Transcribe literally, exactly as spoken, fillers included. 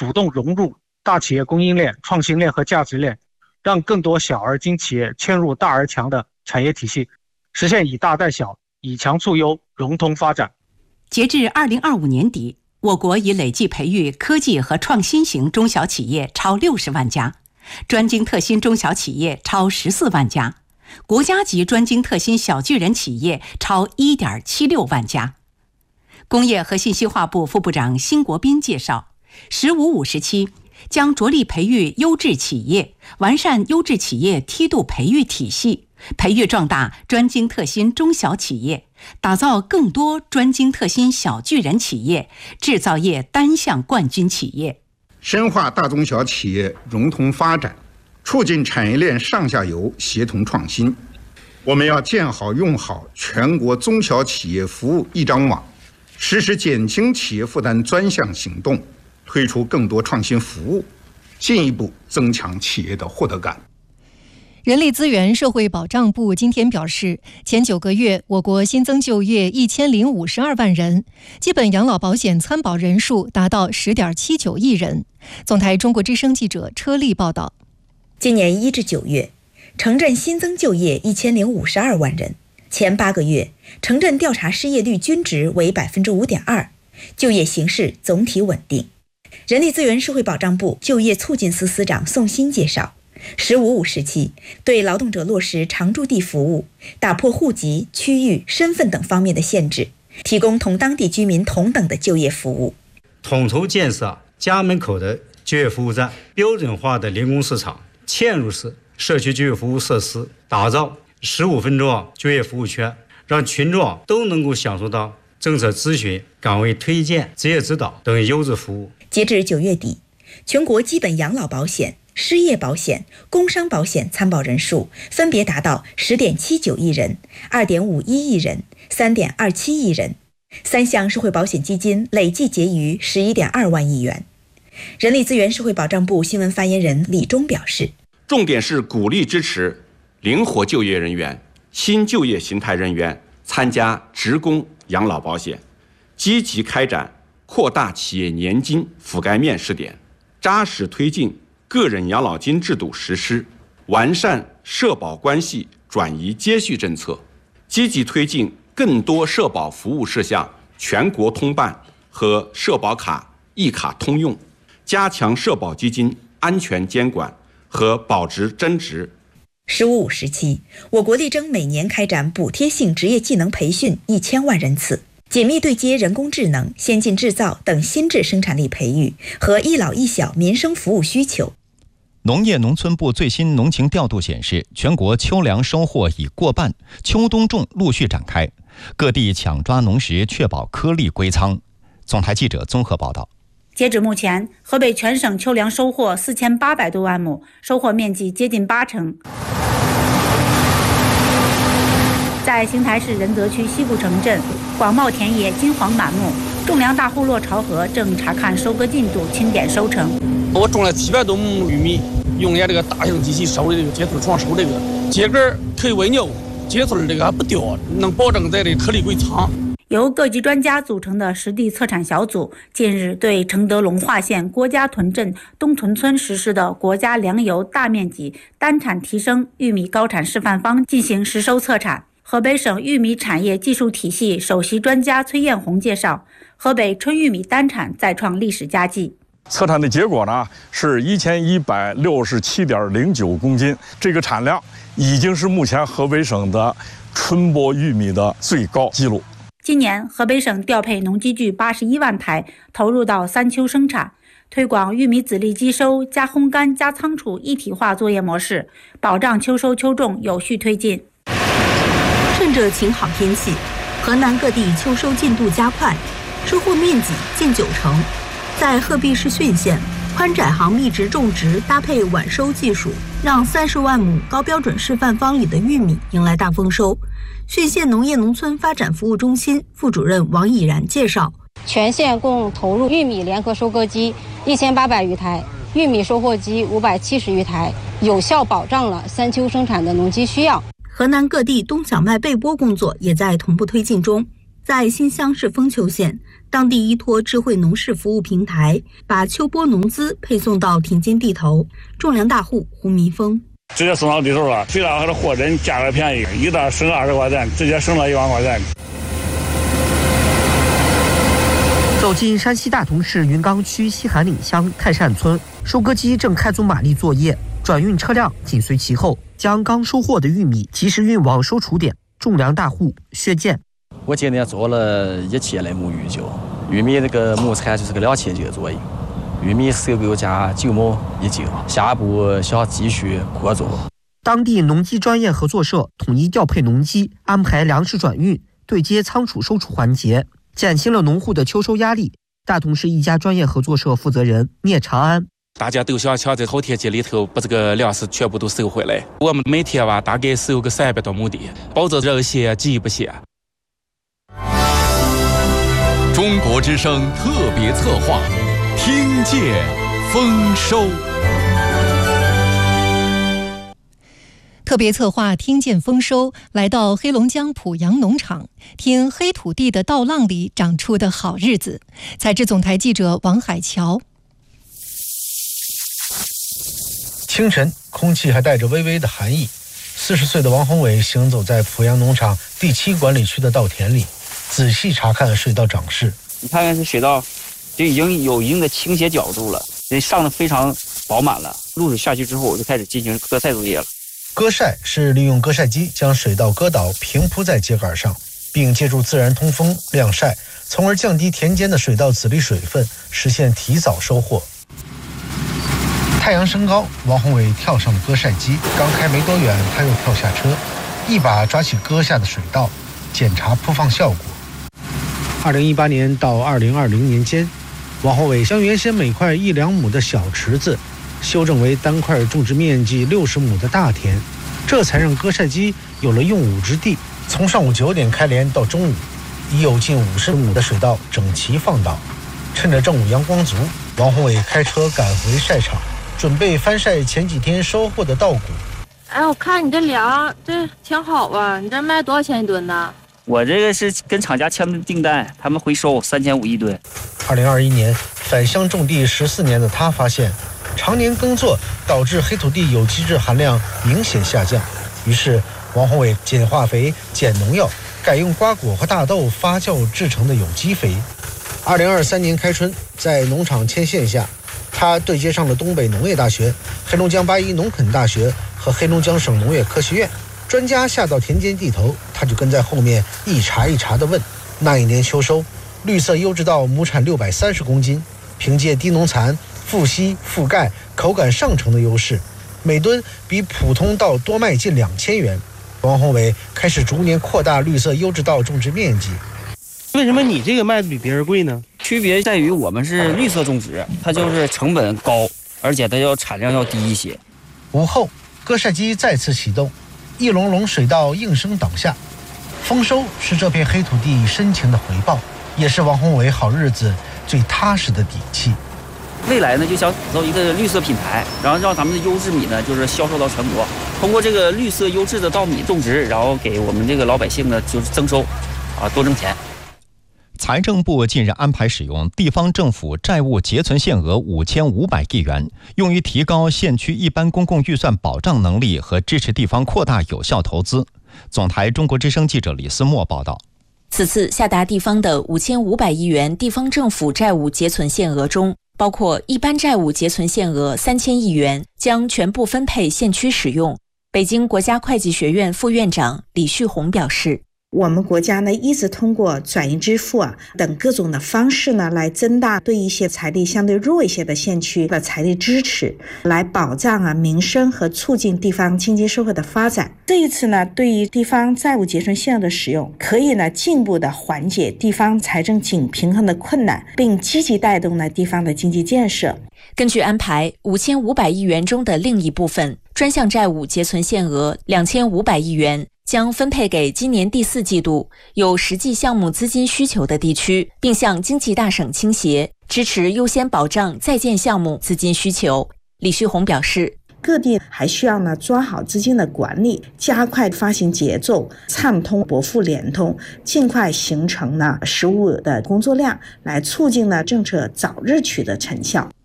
主动融入大企业供应链、创新链和价值链，让更多小而精企业嵌入大而强的产业体系，实现以大带小、以强促优、融通发展。 截至二零二五年底，我国已累计培育科技和创新型中小企业超六十万家，专精特新中小企业超十四万家，国家级专精特新小巨人企业超一点七六万家。工业和信息化部副部长辛国斌介绍，十五五时期将着力培育优质企业，完善优质企业梯度培育体系，培育壮大专精特新中小企业，打造更多专精特新小巨人企业，制造业单项冠军企业， 深化大中小企业融通发展，促进产业链上下游协同创新。我们要建好用好全国中小企业服务一张网，实施减轻企业负担专项行动，推出更多创新服务，进一步增强企业的获得感。 人力资源社会保障部今天表示，前九个月我国新增就业一千零五十二万人，基本养老保险参保人数达到十点七九亿人。总台中国之声记者车丽报道。 今年一至九月，城镇新增就业一千零五十二万人，前八个月城镇调查失业率均值为百分之五点二，就业形势总体稳定。人力资源社会保障部就业促进司司长宋鑫介绍，十五五时期对劳动者落实常住地服务，打破户籍、区域、身份等方面的限制，提供同当地居民同等的就业服务。 统筹建设家门口的就业服务站、标准化的零工市场、嵌入式社区就业服务设施，打造十五分钟就业服务圈，让群众都能够享受到政策咨询、岗位推荐、职业指导等优质服务。 截至九月底，全国基本养老保险、失业保险、工伤保险参保人数分别达到十点七九亿人、二点五一亿人、三点二七亿人，三项社会保险基金累计结余十一点二万亿元。人力资源社会保障部新闻发言人李忠表示， 重点是鼓励支持灵活就业人员、新就业形态人员参加职工养老保险，积极开展扩大企业年金覆盖面试点，扎实推进个人养老金制度实施，完善社保关系转移接续政策，积极推进更多社保服务事项全国通办和社保卡一卡通用，加强社保基金安全监管和保值增值。 十五五时期，我国力争每年开展补贴性职业技能培训一千万人次，紧密对接人工智能、先进制造等新质生产力培育和一老一小民生服务需求。 农业农村部最新农情调度显示，全国秋粮收获已过半，秋冬种陆续展开，各地抢抓农时，确保颗粒归仓。总台记者综合报道。 截止目前，河北全省秋粮收获四千八百多万亩，收获面积接近八成。在邢台市仁泽区西部城镇，广袤田野金黄满目，种粮大户骆朝河正查看收割进度，清点收成。 我种了七百多亩玉米，用了这个大型机器收的这个秸秆床收这个秸秆可以喂牛，秸秆这个还不掉，能保证在这颗粒归仓。 由各级专家组成的实地测产小组近日对承德龙化县郭家屯镇东屯村实施的国家粮油大面积单产提升玉米高产示范方进行实收测产。河北省玉米产业技术体系首席专家崔艳红介绍，河北春玉米单产再创历史佳绩。 测产的结果呢是一千一百六十七点零九公斤，这个产量已经是目前河北省的春播玉米的最高纪录。 今年，河北省调配农机具八十一万台，投入到三秋生产，推广玉米籽粒机收、加烘干、加仓储一体化作业模式，保障秋收秋种有序推进。 趁着晴好天气，河南各地秋收进度加快，收获面积近九成。在鹤壁市浚县，宽窄行密植种植搭配晚收技术，让三十万亩高标准示范方里的玉米迎来大丰收。浚县农业农村发展服务中心副主任王以然介绍， 全县共投入玉米联合收割机一千八百余台，玉米收获机五百七十余台，有效保障了三秋生产的农机需要。 河南各地冬小麦备播工作也在同步推进中。在新乡市丰丘县， 当地依托智慧农事服务平台，把秋播农资配送到田间地头。种粮大户胡民峰直接送到地头了，最大还是货真，价格便宜，一袋省二十块钱，直接省了一万块钱。 走进山西大同市云冈区西韩岭乡泰善村，收割机正开足马力作业，转运车辆紧随其后，将刚收获的玉米及时运往收储点。种粮大户薛建， 我今年做了一千来亩玉酒，玉米那个亩产就是个两千斤左右，玉米收购价九亩一斤，下一步想继续扩做。 当地农机专业合作社统一调配农机，安排粮食转运、对接仓储收储环节，减轻了农户的秋收压力。大同市一家专业合作社负责人聂长安， 大家都想抢在好天气里头把这个粮食全部都收回来。我们每天吧大概收个三百多亩地，保证人闲鸡不闲。 中国之声特别策划，听见丰收。 特别策划听见丰收，来到黑龙江濮阳农场，听黑土地的稻浪里长出的好日子。采制总台记者王海桥。 清晨，空气还带着微微的寒意。四十岁的王宏伟行走在濮阳农场第七管理区的稻田里，仔细查看水稻长势。 你看看这水稻，就已经有一定的倾斜角度了，这上的非常饱满了。露水下去之后，我就开始进行割晒作业了。 割晒是利用割晒机将水稻割倒，平铺在秸秆上，并借助自然通风晾晒，从而降低田间的水稻籽粒水分，实现提早收获。太阳升高，王宏伟跳上了割晒机，刚开没多远，他又跳下车，一把抓起割下的水稻，检查铺放效果。二零一八年到二零二零年间，王宏伟将原先每块一两亩的小池子修正为单块种植面积六十亩的大田，这才让割晒机有了用武之地。从上午九点开镰到中午，已有近五十亩的水稻整齐放倒。趁着正午阳光足，王宏伟开车赶回晒场，准备翻晒前几天收获的稻谷。 哎，我看你这粮这挺好啊，你这卖多少钱一吨呢？ 我这个是跟厂家签的订单，他们会收三千五一吨。 二零二一年返乡种地十四年的他发现，常年耕作导致黑土地有机质含量明显下降，于是王宏伟减化肥、减农药，改用瓜果和大豆发酵制成的有机肥。二零二三年开春，在农场牵线下，他对接上了东北农业大学、黑龙江八一农垦大学和黑龙江省农业科学院。专家下到田间地头，他就跟在后面一茬一茬地问。那一年秋收，绿色优质稻亩产六百三十公斤，凭借低农残、富硒、富钙、口感上乘的优势，每吨比普通稻多卖近两千元。王宏伟开始逐年扩大绿色优质稻种植面积。 为什么你这个卖的比别人贵呢？ 区别在于我们是绿色种植，它就是成本高，而且它要产量要低一些。 午后，割晒机再次启动，一笼笼水稻应声倒下。丰收是这片黑土地深情的回报，也是王宏伟好日子最踏实的底气。 未来呢，就想打造一个绿色品牌，然后让咱们的优质米呢，就是销售到全国。通过这个绿色优质的稻米种植，然后给我们这个老百姓呢，就是增收，啊，多挣钱。 财政部近日安排使用地方政府债务结存限额五千五百亿元，用于提高县区一般公共预算保障能力和支持地方扩大有效投资。总台中国之声记者李思墨报道。 此次下达地方的五千五百亿元地方政府债务结存限额中，包括一般债务结存限额三千亿元，将全部分配县区使用。北京国家会计学院副院长李旭红表示， 我们国家呢一直通过转移支付啊等各种的方式呢，来增大对一些财力相对弱一些的县区的财力支持，来保障啊民生和促进地方经济社会的发展。这一次呢，对于地方债务结存限额的使用，可以呢进一步的缓解地方财政紧平衡的困难，并积极带动呢地方的经济建设。 根据安排，五千五百亿元中的另一部分专项债务结存限额两千五百亿元。将分配给今年第四季度有实际项目资金需求的地区，并向经济大省倾斜，支持优先保障在建项目资金需求。李旭红表示， 各地还需要呢抓好资金的管理，加快发行节奏，畅通拨付联通，尽快形成呢实务的工作量，来促进呢政策早日取得成效。